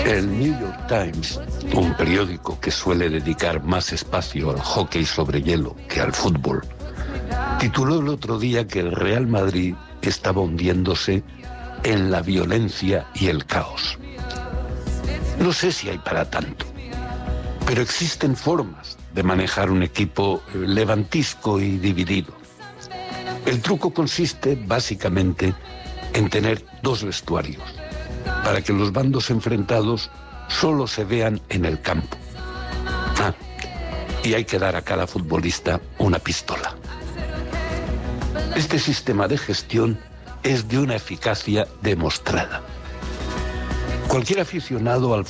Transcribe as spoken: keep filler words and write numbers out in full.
El New York Times, un periódico que suele dedicar más espacio al hockey sobre hielo que al fútbol, tituló el otro día que el Real Madrid estaba hundiéndose en la violencia y el caos. No sé si hay para tanto, pero existen formas de manejar un equipo levantisco y dividido. El truco consiste básicamente en tener dos vestuarios, para que los bandos enfrentados solo se vean en el campo. Ah, y hay que dar a cada futbolista una pistola. Este sistema de gestión es de una eficacia demostrada. Cualquier aficionado al